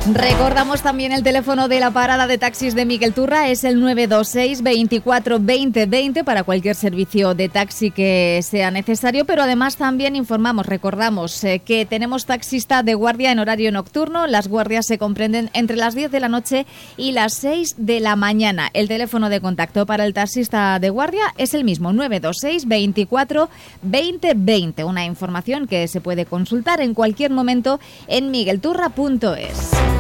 Recordamos también el teléfono de la parada de taxis de Miguel Turra, es el 926 24 20 20 para cualquier servicio de taxi que sea necesario, pero además también recordamos que tenemos taxista de guardia en horario nocturno. Las guardias se comprenden entre las 10 de la noche y las 6 de la mañana. El teléfono de contacto para el taxista de guardia es el mismo, 926 24 20 20. Una información que se puede consultar en cualquier momento en miguelturra.es.